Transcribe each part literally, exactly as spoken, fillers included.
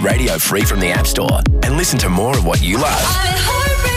Radio free from the App Store and listen to more of what you love.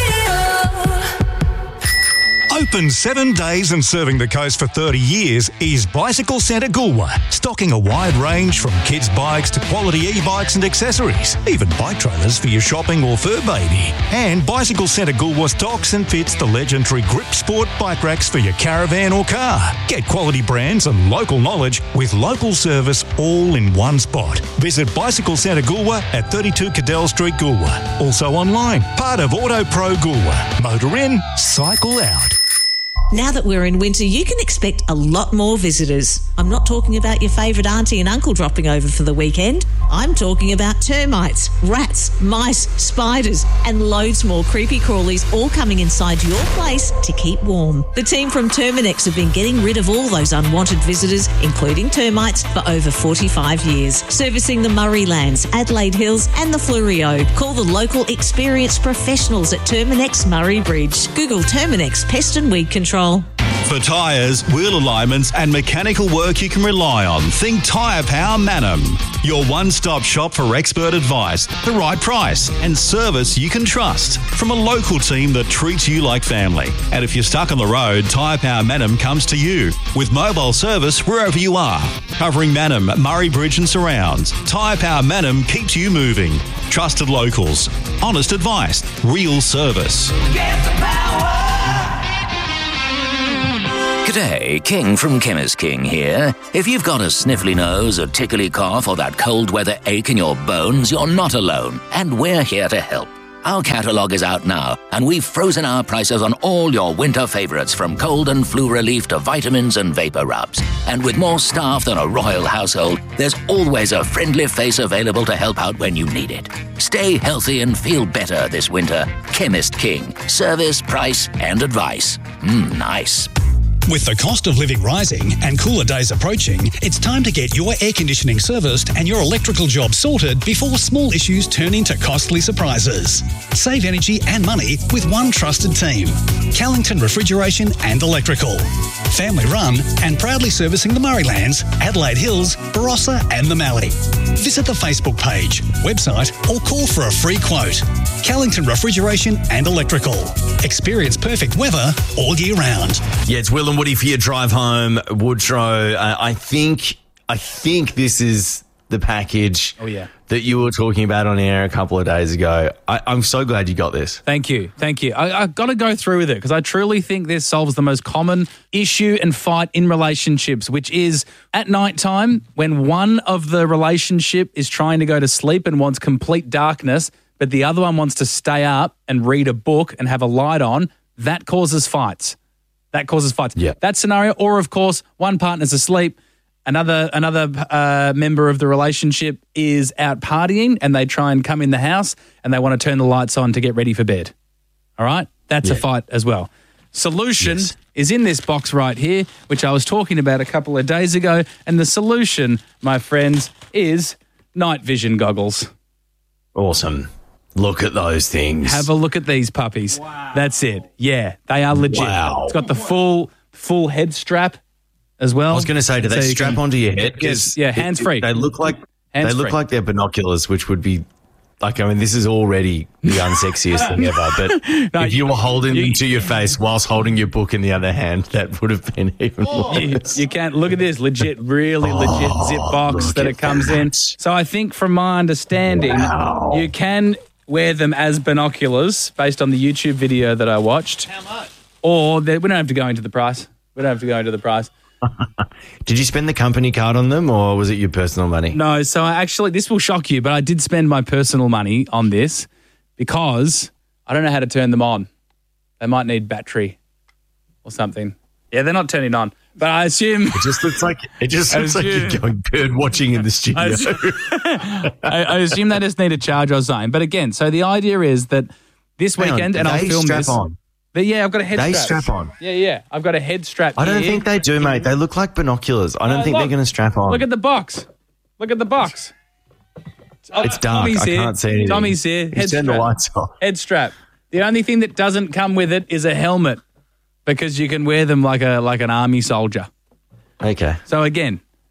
Open seven days and serving the coast for thirty years is Bicycle Centre Goolwa, stocking a wide range from kids' bikes to quality e-bikes and accessories, even bike trailers for your shopping or fur baby. And Bicycle Centre Goolwa stocks and fits the legendary Grip Sport bike racks for your caravan or car. Get quality brands and local knowledge with local service all in one spot. Visit Bicycle Centre Goolwa at thirty-two Cadell Street, Goolwa. Also online, part of Auto Pro Goolwa. Motor in, cycle out. Now that we're in winter, you can expect a lot more visitors. I'm not talking about your favourite auntie and uncle dropping over for the weekend. I'm talking about termites, rats, mice, spiders, and loads more creepy crawlies all coming inside your place to keep warm. The team from Terminex have been getting rid of all those unwanted visitors, including termites, for over forty-five years. Servicing the Murray Lands, Adelaide Hills and the Fleurieu. Call the local experienced professionals at Terminex Murray Bridge. Google Terminex Pest and Weed Control. For tyres, wheel alignments and mechanical work you can rely on, think Tyre Power Manham. Your one-stop shop for expert advice, the right price and service you can trust from a local team that treats you like family. And if you're stuck on the road, Tyre Power Manham comes to you with mobile service wherever you are. Covering Manham, Murray Bridge and surrounds, Tyre Power Manham keeps you moving. Trusted locals, honest advice, real service. Get the power. G'day, King from Chemist King here. If you've got a sniffly nose, a tickly cough or that cold weather ache in your bones, you're not alone, and we're here to help. Our catalogue is out now, and we've frozen our prices on all your winter favourites from cold and flu relief to vitamins and vapour rubs. And with more staff than a royal household, there's always a friendly face available to help out when you need it. Stay healthy and feel better this winter. Chemist King. Service, price and advice. Mmm, nice. With the cost of living rising and cooler days approaching, it's time to get your air conditioning serviced and your electrical job sorted before small issues turn into costly surprises. Save energy and money with one trusted team. Callington Refrigeration and Electrical. Family run and proudly servicing the Murray Lands, Adelaide Hills, Barossa and the Mallee. Visit the Facebook page, website or call for a free quote. Callington Refrigeration and Electrical. Experience perfect weather all year round. Yeah, it's Will and Woody for your drive home, Woodrow. Uh, I think I think this is the package oh, yeah. that you were talking about on air a couple of days ago. I, I'm so glad you got this. Thank you. Thank you. I, I've got to go through with it because I truly think this solves the most common issue and fight in relationships, which is at night time when one of the relationship is trying to go to sleep and wants complete darkness, but the other one wants to stay up and read a book and have a light on. That causes fights. That causes fights. Yeah. That scenario, or of course, one partner's asleep, another another uh, member of the relationship is out partying, and they try and come in the house and they want to turn the lights on to get ready for bed. All right? That's yeah. a fight as well. Solution yes. is in this box right here, which I was talking about a couple of days ago, and the solution, my friends, is night vision goggles. Awesome. Look at those things. Have a look at these puppies. Wow. That's it. Yeah, they are legit. Wow. It's got the full full head strap as well. I was going to say, do they so strap can, onto your head? Yes, yeah, hands free. They look like hands they look free. like they're binoculars, which would be like. I mean, this is already the unsexiest thing ever. But no, if you were holding you, them to your face whilst holding your book in the other hand, that would have been even worse. You, you can't look at this legit, really legit oh, zip box that it comes that. in. So I think, from my understanding, wow. you can wear them as binoculars based on the YouTube video that I watched. How much? Or they, we don't have to go into the price. We don't have to go into the price. Did you spend the company card on them or was it your personal money? No, so I actually, this will shock you, but I did spend my personal money on this because I don't know how to turn them on. They might need battery or something. Yeah, they're not turning on. But I assume... It just looks like it just looks assume, like you're going bird watching in the studio. I assume, I, I assume they just need a charge or something. But again, so the idea is that this Hang weekend, on, and I'll film strap this... On? But yeah, I've got a head they strap. They strap on? Yeah, yeah. I've got a head strap I don't here. think they do, mate. They look like binoculars. I don't uh, think look, they're going to strap on. Look at the box. Look at the box. It's dark. Tommy's I here. can't see anything. Tommy's here. Head turn strap. the lights off. Head strap. The only thing that doesn't come with it is a helmet because you can wear them like a like an army soldier. Okay. So again,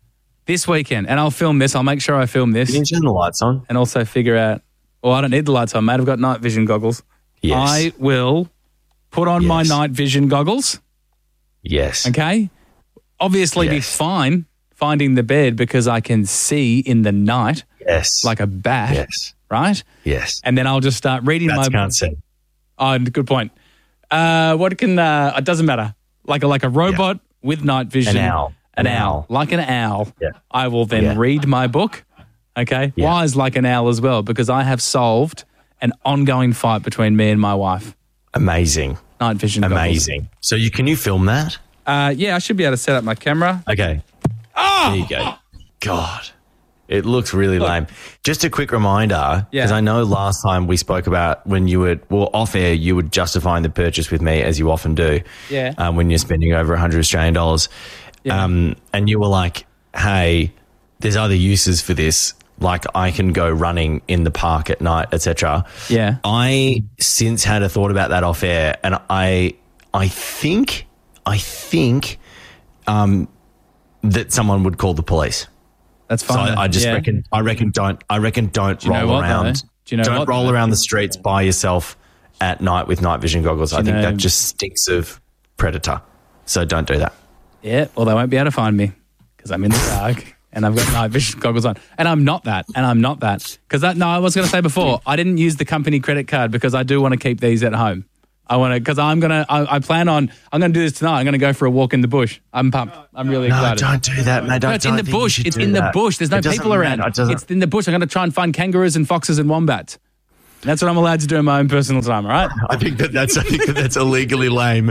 this weekend, and I'll film this. I'll make sure I film this. You can turn the lights on. And also figure out, well, I don't need the lights on, mate. I've got night vision goggles. Yes. I will put on Yes. my night vision goggles. Yes. Okay? Obviously Yes. be fine finding the bed because I can see in the night Yes. like a bat, Yes. right? Yes. And then I'll just start reading Bats my... can't see. Oh, good point. Uh, what can... Uh, it doesn't matter. Like a, like a robot with night vision. An owl. An, An owl. owl. Like an owl. Yeah. I will then Yeah. read my book. Okay? Yeah. Wise like an owl as well because I have solved an ongoing fight between me and my wife. Amazing. Night vision goggles. Amazing. So you can you film that? Uh, yeah, I should be able to set up my camera. Okay. Oh! There you go. God. It looks really Look. lame. Just a quick reminder, because Yeah. I know last time we spoke about when you were, well, off air, you were justifying the purchase with me, as you often do. Yeah. Um, when you're spending over one hundred Australian dollars. Yeah. Um, and you were like, hey, there's other uses for this. Like I can go running in the park at night, et cetera. Yeah. I since had a thought about that off air, and I, I think, I think, um, that someone would call the police. That's So fine. I, I just yeah. reckon, I reckon, don't, I reckon, don't you know roll what, around. though? Do you know don't what, roll though? around the streets by yourself at night with night vision goggles. I you think know- that just stinks of predator. So don't do that. Yeah, well, they won't be able to find me because I'm in the dark and I've got night vision goggles on. And I'm not that. And I'm not that. Because that, no, I was going to say before, I didn't use the company credit card because I do want to keep these at home. I want to, because I'm going to, I I plan on, I'm going to do this tonight. I'm going to go for a walk in the bush. I'm pumped. I'm really No, excited. don't do that, mate. Don't, No, it's in don't the think you bush. should It's do in the that. bush. There's no It doesn't people around. matter. It doesn't- It's in the bush. I'm going to try and find kangaroos and foxes and wombats. That's what I'm allowed to do in my own personal time, all right? I think that that's, I think that that's illegally lame.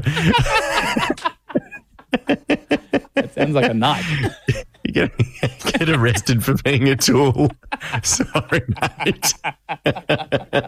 That sounds like a knife. You get, get arrested for being a tool. Sorry, mate.